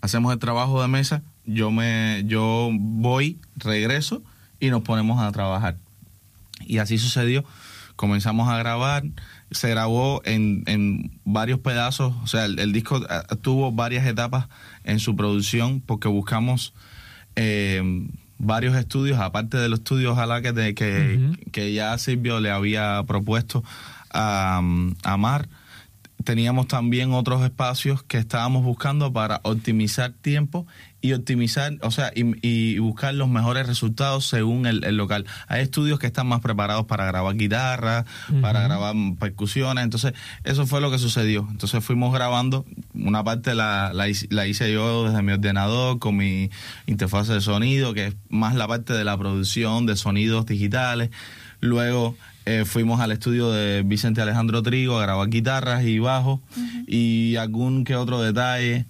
hacemos el trabajo de mesa, yo voy, regreso y nos ponemos a trabajar. Y así sucedió. Comenzamos a grabar, se grabó en varios pedazos, o sea, el disco tuvo varias etapas en su producción porque buscamos varios estudios, aparte de los estudios ojalá que ya Silvio le había propuesto a Mar. Teníamos también otros espacios que estábamos buscando para optimizar tiempo y optimizar, o sea, y buscar los mejores resultados según el local. Hay estudios que están más preparados para grabar guitarra, para grabar percusiones, entonces eso fue lo que sucedió. Entonces fuimos grabando, una parte la hice yo desde mi ordenador con mi interfaz de sonido, que es más la parte de la producción de sonidos digitales. Luego fuimos al estudio de Vicente Alejandro Trigo a grabar guitarras y bajos y algún que otro detalle.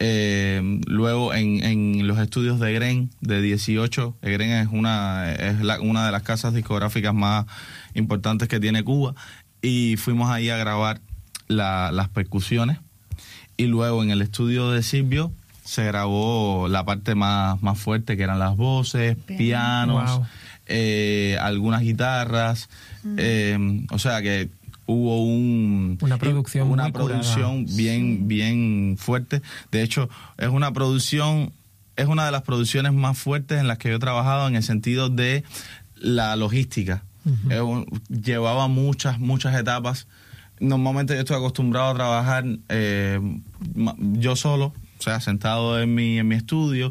Luego en los estudios de Egren de 18, Egren es una de las casas discográficas más importantes que tiene Cuba, y fuimos ahí a grabar las percusiones. Y luego en el estudio de Silvio se grabó la parte más fuerte, que eran las voces, pianos, algunas guitarras, o sea que hubo una producción bien fuerte. De hecho, es una de las producciones más fuertes en las que yo he trabajado en el sentido de la logística. Llevaba muchas etapas. Normalmente yo estoy acostumbrado a trabajar yo solo, o sea, sentado en mi estudio,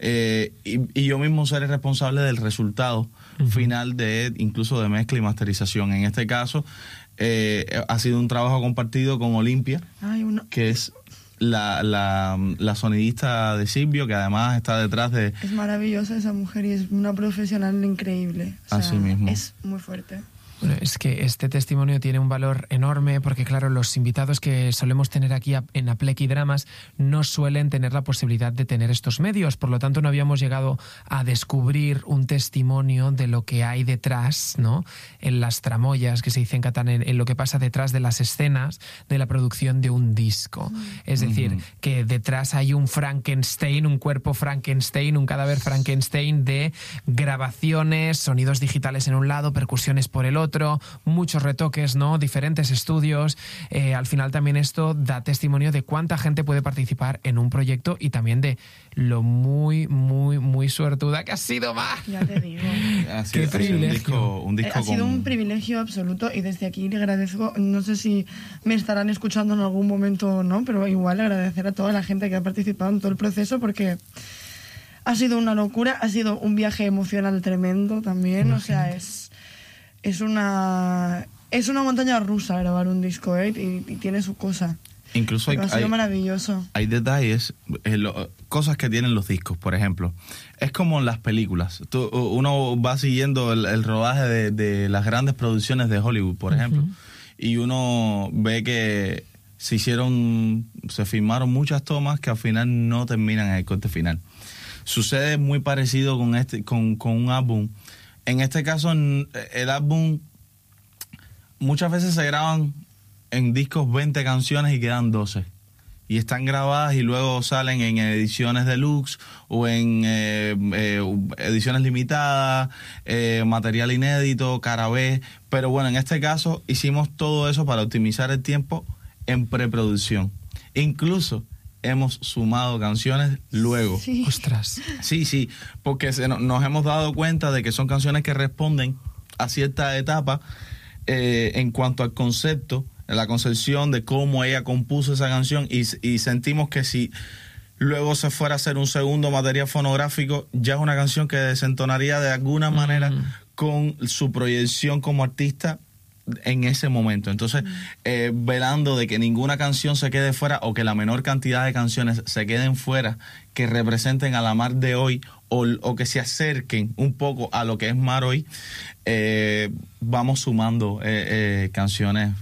y yo mismo ser el responsable del resultado final incluso de mezcla y masterización. En este caso ha sido un trabajo compartido con Olimpia, que es la sonidista de Silvio, que además está detrás de... Es maravillosa esa mujer y es una profesional increíble. O sea, así mismo. Es muy fuerte. Bueno, es que este testimonio tiene un valor enorme porque, claro, los invitados que solemos tener aquí en Aplec y Dramas no suelen tener la posibilidad de tener estos medios. Por lo tanto, no habíamos llegado a descubrir un testimonio de lo que hay detrás, ¿no? En las tramoyas, que se dice en catalán, en lo que pasa detrás de las escenas de la producción de un disco. Es decir, que detrás hay un Frankenstein, un cuerpo Frankenstein, un cadáver Frankenstein de grabaciones, sonidos digitales en un lado, percusiones por el otro, muchos retoques, ¿no? Diferentes estudios. Al final también esto da testimonio de cuánta gente puede participar en un proyecto y también de lo muy suertuda que ha sido Mar. Ya te digo. Qué privilegio. Un disco ha sido un privilegio absoluto y desde aquí le agradezco, no sé si me estarán escuchando en algún momento o no, pero igual agradecer a toda la gente que ha participado en todo el proceso porque ha sido una locura, ha sido un viaje emocional tremendo también. Imagínate. O sea, es una montaña rusa grabar un disco, y tiene su cosa. Incluso ha sido maravilloso. Hay detalles, cosas que tienen los discos, por ejemplo. Es como en las películas. Uno va siguiendo el rodaje de las grandes producciones de Hollywood, por ejemplo, y uno ve que se filmaron muchas tomas que al final no terminan en el corte final. Sucede muy parecido con un álbum. En este caso, el álbum muchas veces se graban en discos 20 canciones y quedan 12. Y están grabadas y luego salen en ediciones deluxe o en ediciones limitadas, material inédito, cara B. Pero bueno, en este caso hicimos todo eso para optimizar el tiempo en preproducción. Incluso hemos sumado canciones luego. Sí. ¡Ostras! Sí, porque nos hemos dado cuenta de que son canciones que responden a cierta etapa en cuanto al concepto, la concepción de cómo ella compuso esa canción, y sentimos que si luego se fuera a hacer un segundo material fonográfico, ya es una canción que desentonaría de alguna manera con su proyección como artista en ese momento. Entonces, velando de que ninguna canción se quede fuera o que la menor cantidad de canciones se queden fuera que representen a la Mar de hoy o que se acerquen un poco a lo que es Mar hoy, vamos sumando canciones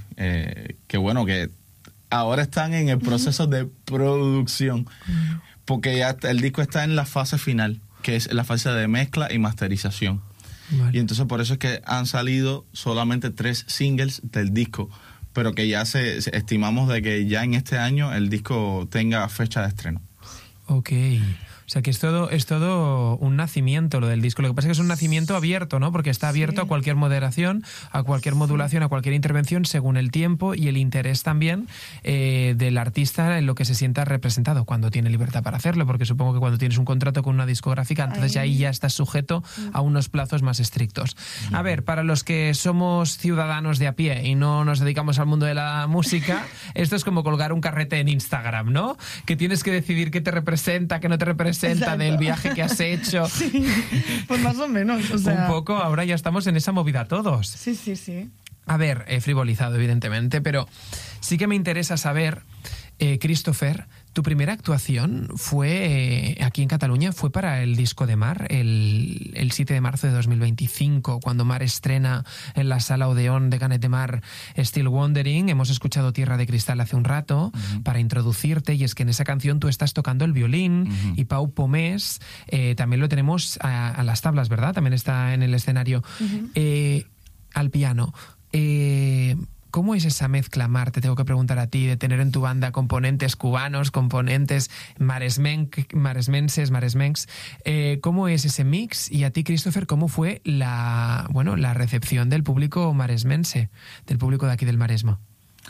que ahora están en el proceso de producción, porque ya el disco está en la fase final, que es la fase de mezcla y masterización. Vale. Y entonces por eso es que han salido solamente 3 singles del disco, pero que ya estimamos de que ya en este año el disco tenga fecha de estreno. Ok. O sea que es todo un nacimiento lo del disco. Lo que pasa es que es un nacimiento abierto, ¿no? Porque está abierto a cualquier moderación, a cualquier modulación, a cualquier intervención según el tiempo y el interés también del artista en lo que se sienta representado cuando tiene libertad para hacerlo, porque supongo que cuando tienes un contrato con una discográfica, entonces ahí ya estás sujeto a unos plazos más estrictos. A ver, para los que somos ciudadanos de a pie y no nos dedicamos al mundo de la música, esto es como colgar un carrete en Instagram, ¿no? Que tienes que decidir qué te representa, qué no te representa. Exacto. Del viaje que has hecho. Sí, pues más o menos. O sea... Un poco, ahora ya estamos en esa movida todos. Sí, sí, sí. A ver, he frivolizado evidentemente, pero sí que me interesa saber, Christopher, tu primera actuación fue aquí en Cataluña, fue para el disco de Mar, el 7 de marzo de 2025, cuando Mar estrena en la Sala Odeón de Canet de Mar Still Wondering. Hemos escuchado Tierra de Cristal hace un rato para introducirte, y es que en esa canción tú estás tocando el violín y Pau Pomés también lo tenemos a las tablas, ¿verdad? También está en el escenario al piano. ¿Cómo es esa mezcla, Mar? Te tengo que preguntar a ti, de tener en tu banda componentes cubanos, componentes maresmenses. ¿Cómo es ese mix? Y a ti, Christopher, ¿cómo fue la recepción del público maresmense, del público de aquí del Maresma?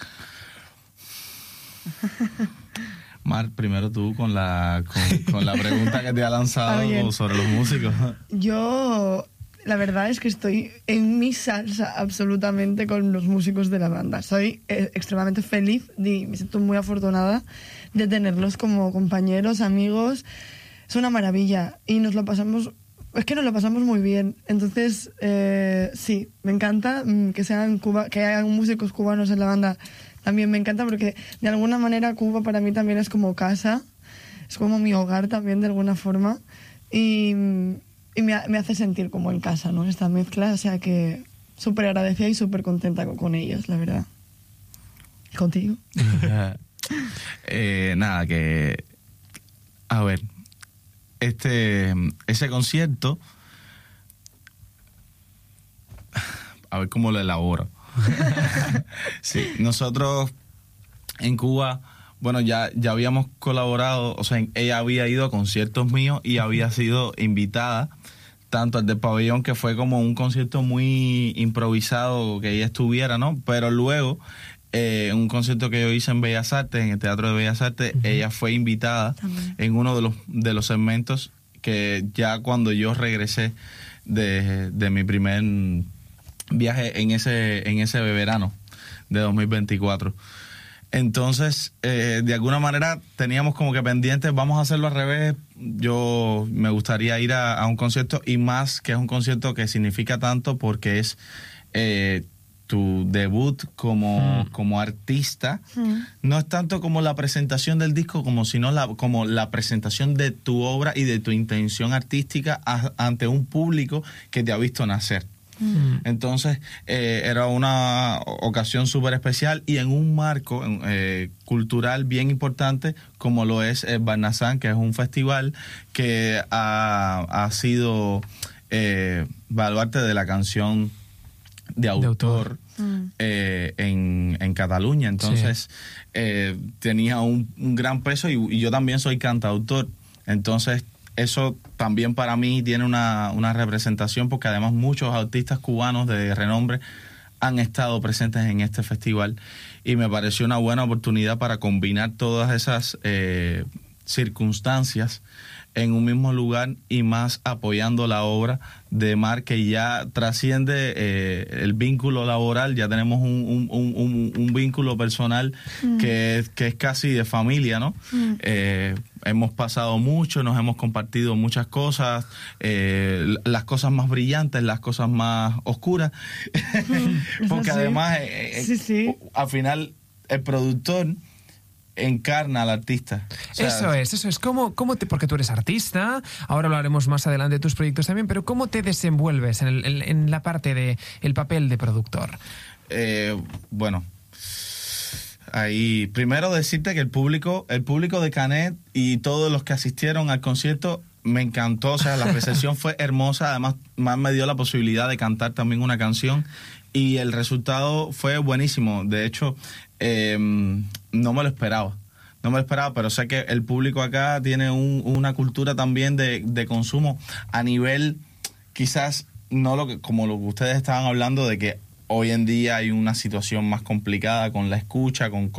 Mar, primero tú con la pregunta que te ha lanzado sobre los músicos. Yo... La verdad es que estoy en mi salsa absolutamente con los músicos de la banda. Soy extremadamente feliz y me siento muy afortunada de tenerlos como compañeros, amigos. Es una maravilla y nos lo pasamos muy bien. Entonces, sí, me encanta que hayan músicos cubanos en la banda. También me encanta porque de alguna manera Cuba para mí también es como casa, es como mi hogar también de alguna forma. Y me hace sentir como en casa, ¿no? Esta mezcla, o sea que súper agradecida y súper contenta con ellos, la verdad. ¿Contigo? Nada, que... A ver, ese concierto... A ver cómo lo elaboro. Sí, nosotros en Cuba... Bueno, ya habíamos colaborado, o sea, ella había ido a conciertos míos y había sido invitada tanto al del Pabellón, que fue como un concierto muy improvisado que ella estuviera, ¿no? Pero luego, un concierto que yo hice en Bellas Artes, en el Teatro de Bellas Artes, ella fue invitada en uno de los segmentos que ya cuando yo regresé de mi primer viaje en ese verano de 2024. Entonces, de alguna manera teníamos como que pendientes, vamos a hacerlo al revés. Yo me gustaría ir a un concierto, y más que es un concierto que significa tanto porque es tu debut como artista. No es tanto como la presentación del disco, como la presentación de tu obra y de tu intención artística ante un público que te ha visto nacer. Entonces era una ocasión súper especial y en un marco cultural bien importante como lo es el Barnazán, que es un festival que ha sido baluarte de la canción de autor. En Cataluña. Entonces tenía un gran peso y yo también soy cantautor. Entonces eso también para mí tiene una representación, porque además muchos artistas cubanos de renombre han estado presentes en este festival y me pareció una buena oportunidad para combinar todas esas circunstancias en un mismo lugar, y más apoyando la obra de Mar, que ya trasciende el vínculo laboral. Ya tenemos un vínculo personal que es casi de familia, ¿no? Hemos pasado mucho, nos hemos compartido muchas cosas, las cosas más brillantes, las cosas más oscuras, porque además al final el productor encarna al artista. O sea, eso es. Porque tú eres artista, ahora lo haremos más adelante de tus proyectos también, pero ¿cómo te desenvuelves en la parte del papel de productor? Bueno, ahí primero decirte que el público de Canet y todos los que asistieron al concierto me encantó. O sea, la recepción fue hermosa. Además, me dio la posibilidad de cantar también una canción y el resultado fue buenísimo. De hecho, no me lo esperaba. no me lo esperaba, pero sé que el público acá tiene una cultura también de consumo a nivel, quizás no como lo que ustedes estaban hablando, de que hoy en día hay una situación más complicada con la escucha, con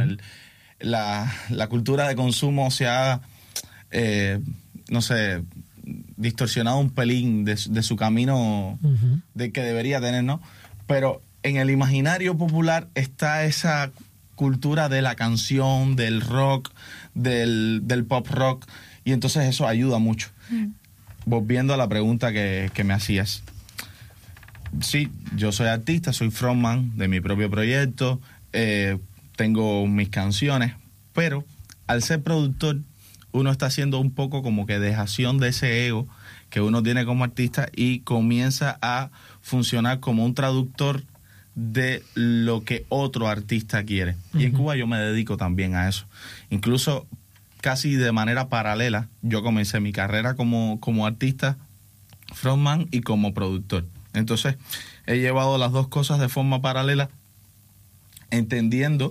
la cultura de consumo se ha, no sé, distorsionado un pelín de su camino de que debería tener, ¿no? Pero en el imaginario popular está esa cultura de la canción, del rock, del pop rock, y entonces eso ayuda mucho. Volviendo a la pregunta que me hacías. Sí, yo soy artista, soy frontman de mi propio proyecto, tengo mis canciones, pero al ser productor uno está haciendo un poco como que dejación de ese ego que uno tiene como artista y comienza a funcionar como un traductor de lo que otro artista quiere. Y en Cuba yo me dedico también a eso. Incluso casi de manera paralela, yo comencé mi carrera como artista, frontman y como productor. Entonces, he llevado las dos cosas de forma paralela, entendiendo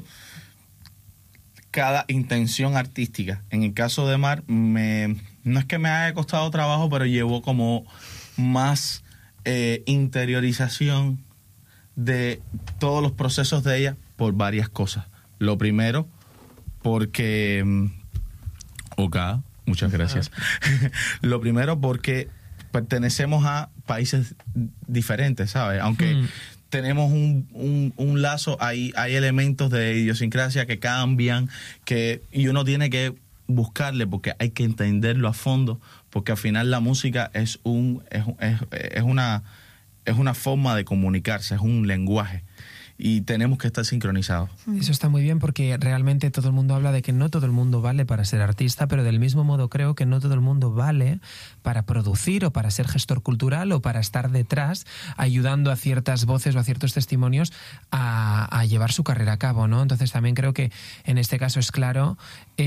cada intención artística. En el caso de Mar, no es que me haya costado trabajo, pero llevó como más interiorización de todos los procesos de ella por varias cosas. Lo primero, porque... muchas gracias. Lo primero, porque pertenecemos a países diferentes, ¿sabes? Aunque tenemos un lazo, hay elementos de idiosincrasia que cambian, y uno tiene que buscarle, porque hay que entenderlo a fondo, porque al final la música es una forma de comunicarse, es un lenguaje. Y tenemos que estar sincronizados. Eso está muy bien, porque realmente todo el mundo habla de que no todo el mundo vale para ser artista, pero del mismo modo creo que no todo el mundo vale para producir o para ser gestor cultural o para estar detrás ayudando a ciertas voces o a ciertos testimonios a llevar su carrera a cabo, ¿no? Entonces también creo que en este caso es claro...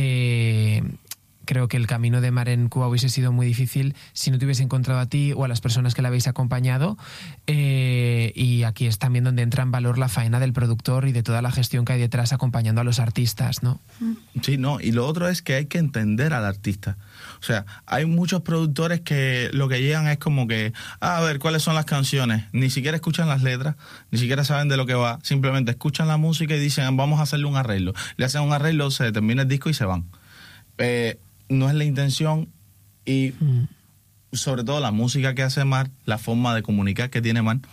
Creo que el camino de Mar en Cuba hubiese sido muy difícil si no te hubiese encontrado a ti o a las personas que la habéis acompañado. Y aquí es también donde entra en valor la faena del productor y de toda la gestión que hay detrás acompañando a los artistas, ¿no? Sí, no. Y lo otro es que hay que entender al artista. O sea, hay muchos productores que lo que llegan es como que, a ver, ¿cuáles son las canciones? Ni siquiera escuchan las letras, ni siquiera saben de lo que va. Simplemente escuchan la música y dicen, vamos a hacerle un arreglo. Le hacen un arreglo, se termina el disco y se van. No es la intención, y sobre todo la música que hace Mar, la forma de comunicar que tiene Mar,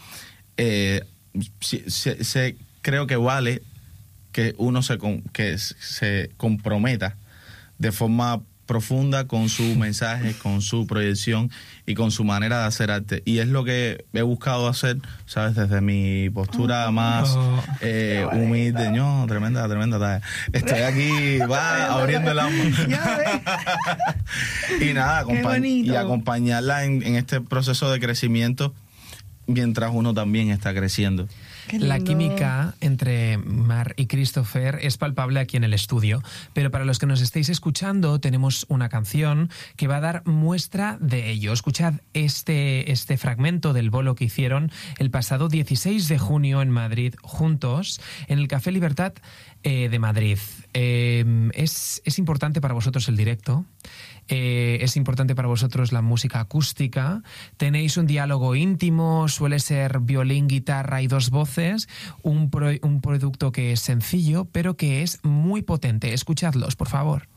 creo que vale que uno se comprometa de forma profunda con su mensaje, con su proyección y con su manera de hacer arte. Y es lo que he buscado hacer, ¿sabes? Desde mi postura más humilde. No, tremenda. Estoy aquí, abriendo el alma. Y nada, y acompañarla en este proceso de crecimiento mientras uno también está creciendo. La química entre Mar y Christopher es palpable aquí en el estudio, pero para los que nos estéis escuchando tenemos una canción que va a dar muestra de ello. Escuchad este fragmento del bolo que hicieron el pasado 16 de junio en Madrid juntos en el Café Libertad de Madrid. Es importante para vosotros el directo. Es importante para vosotros la música acústica, tenéis un diálogo íntimo, suele ser violín, guitarra y dos voces, un producto que es sencillo pero que es muy potente. Escuchadlos, por favor.